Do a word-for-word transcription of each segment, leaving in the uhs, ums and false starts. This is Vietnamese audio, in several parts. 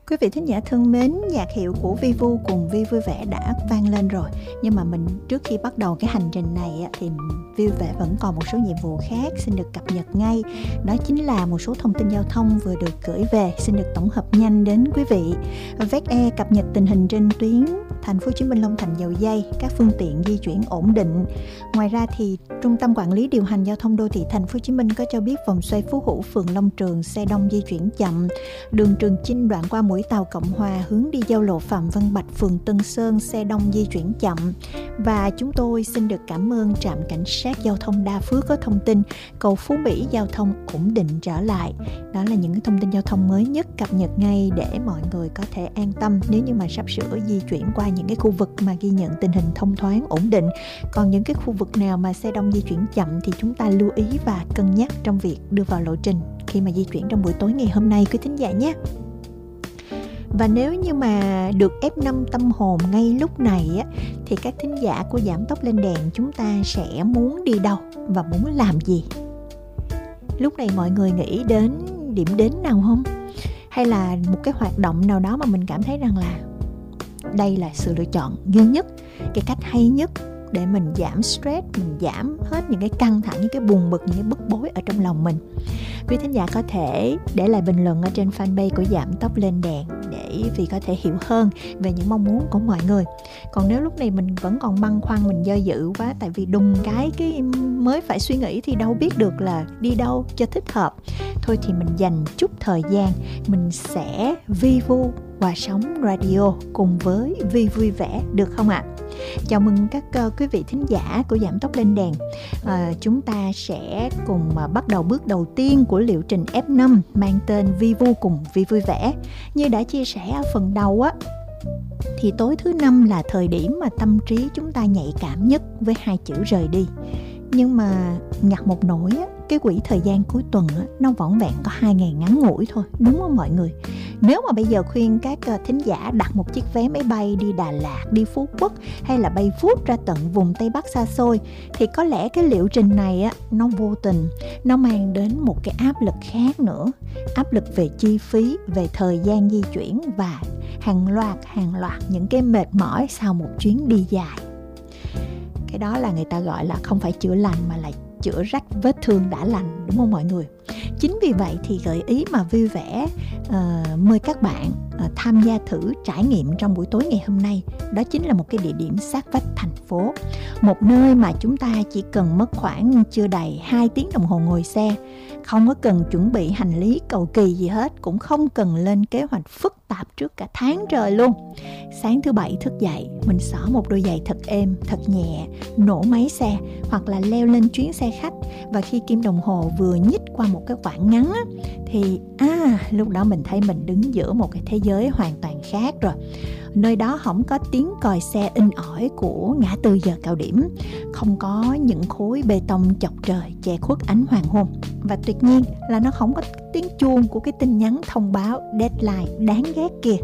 Quý vị thính giả thân mến, nhạc hiệu của Vi Vu cùng Vi Vui Vẻ đã vang lên rồi. Nhưng mà mình trước khi bắt đầu cái hành trình này thì Vi Vui Vẻ vẫn còn một số nhiệm vụ khác xin được cập nhật ngay. Đó chính là một số thông tin giao thông vừa được gửi về, xin được tổng hợp nhanh đến quý vị. vê e tê e cập nhật tình hình trên tuyến Thành phố Hồ Chí Minh Long Thành Dầu Giây, các phương tiện di chuyển ổn định. Ngoài ra thì Trung tâm Quản lý Điều hành Giao thông Đô thị Thành phố Hồ Chí Minh có cho biết vòng xoay Phú Hữu, phường Long Trường xe đông di chuyển chậm. Đường Trường Chinh đoạn qua Mũi Tàu Cộng Hòa hướng đi giao lộ Phạm Văn Bạch, phường Tân Sơn xe đông di chuyển chậm. Và chúng tôi xin được cảm ơn trạm cảnh sát giao thông Đa Phước có thông tin cầu Phú Mỹ giao thông ổn định trở lại. Đó là những cái thông tin giao thông mới nhất cập nhật ngay để mọi người có thể an tâm nếu như mà sắp sửa di chuyển qua những cái khu vực mà ghi nhận tình hình thông thoáng ổn định. Còn những cái khu vực nào mà xe đông di chuyển chậm thì chúng ta lưu ý và cân nhắc trong việc đưa vào lộ trình khi mà di chuyển trong buổi tối ngày hôm nay quý thính giả nhé. Và nếu như mà được ép năm tâm hồn ngay lúc này á, thì các thính giả của Giảm Tốc Lên Đèn chúng ta sẽ muốn đi đâu và muốn làm gì? Lúc này mọi người nghĩ đến điểm đến nào không? Hay là một cái hoạt động nào đó mà mình cảm thấy rằng là đây là sự lựa chọn duy nhất, cái cách hay nhất để mình giảm stress, mình giảm hết những cái căng thẳng, những cái buồn bực, những cái bức bối ở trong lòng mình. Quý thính giả có thể để lại bình luận ở trên fanpage của Giảm Tốc Lên Đèn để vì có thể hiểu hơn về những mong muốn của mọi người. Còn nếu lúc này mình vẫn còn băn khoăn, mình do dự quá, tại vì đùng cái cái mới phải suy nghĩ thì đâu biết được là đi đâu cho thích hợp. Thôi thì mình dành chút thời gian, mình sẽ vi vu qua sóng radio cùng với Vi Vui Vẻ được không ạ? Chào mừng các uh, quý vị thính giả của Giảm Tốc Lên Đèn. uh, Chúng ta sẽ cùng uh, bắt đầu bước đầu tiên của liệu trình ép năm mang tên Vi Vu cùng Vi Vui Vẻ. Như đã chia sẻ ở phần đầu á, thì tối thứ năm là thời điểm mà tâm trí chúng ta nhạy cảm nhất với hai chữ rời đi. Nhưng mà ngặt một nỗi á, cái quỹ thời gian cuối tuần á, nó vỏn vẹn có hai ngày ngắn ngủi thôi, đúng không mọi người? Nếu mà bây giờ khuyên các uh, thính giả đặt một chiếc vé máy bay đi Đà Lạt, đi Phú Quốc hay là bay vút ra tận vùng Tây Bắc xa xôi, thì có lẽ cái liệu trình này á, nó vô tình, nó mang đến một cái áp lực khác nữa. Áp lực về chi phí, về thời gian di chuyển và hàng loạt, hàng loạt những cái mệt mỏi sau một chuyến đi dài. Cái đó là người ta gọi là không phải chữa lành mà là chữa rách vết thương đã lành, đúng không mọi người? Chính vì vậy thì gợi ý mà vui vẻ uh, mời các bạn uh, tham gia thử trải nghiệm trong buổi tối ngày hôm nay. Đó chính là một cái địa điểm sát vách thành phố, một nơi mà chúng ta chỉ cần mất khoảng chưa đầy hai tiếng đồng hồ ngồi xe, không có cần chuẩn bị hành lý cầu kỳ gì hết, cũng không cần lên kế hoạch phức tạp trước cả tháng trời luôn. Sáng thứ bảy thức dậy, mình xỏ một đôi giày thật êm, thật nhẹ, nổ máy xe hoặc là leo lên chuyến xe khách, và khi kim đồng hồ vừa nhích qua một cái khoảng ngắn á, thì à, lúc đó mình thấy mình đứng giữa một cái thế giới hoàn toàn khác rồi. Nơi đó không có tiếng còi xe in ỏi của ngã tư giờ cao điểm, không có những khối bê tông chọc trời che khuất ánh hoàng hôn, và tuyệt nhiên là nó không có tiếng chuông của cái tin nhắn thông báo deadline đáng ghét kia.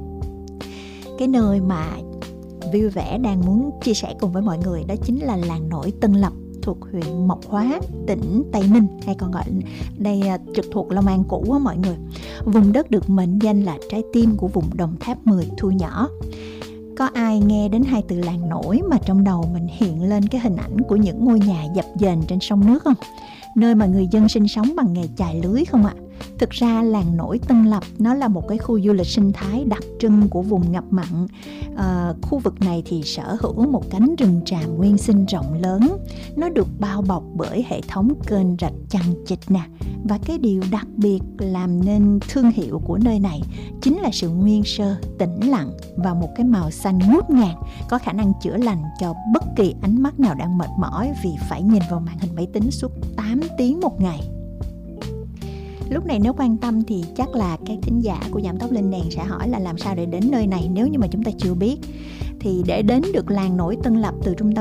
Cái nơi mà Vui Vẻ đang muốn chia sẻ cùng với mọi người đó chính là làng nổi Tân Lập, thuộc huyện Mộc Hóa, tỉnh Tây Ninh, hay còn gọi đây trực thuộc Long An cũ á mọi người. Vùng đất được mệnh danh là trái tim của vùng Đồng Tháp mười thu nhỏ. Có ai nghe đến hai từ làng nổi mà trong đầu mình hiện lên cái hình ảnh của những ngôi nhà dập dềnh trên sông nước không? Nơi mà người dân sinh sống bằng nghề chài lưới không ạ? Thực ra làng nổi Tân Lập nó là một cái khu du lịch sinh thái đặc trưng của vùng ngập mặn. À, khu vực này thì sở hữu một cánh rừng tràm nguyên sinh rộng lớn. Nó được bao bọc bởi hệ thống kênh rạch chằng chịt nè. Và cái điều đặc biệt làm nên thương hiệu của nơi này chính là sự nguyên sơ, tĩnh lặng và một cái màu xanh ngút ngàn, có khả năng chữa lành cho bất kỳ ánh mắt nào đang mệt mỏi vì phải nhìn vào màn hình máy tính suốt tám tiếng một ngày. Lúc này nếu quan tâm thì chắc là các thính giả của Giảm Tốc Lên Đèn sẽ hỏi là làm sao để đến nơi này nếu như mà chúng ta chưa biết. Thì để đến được làng nổi Tân Lập từ trung tâm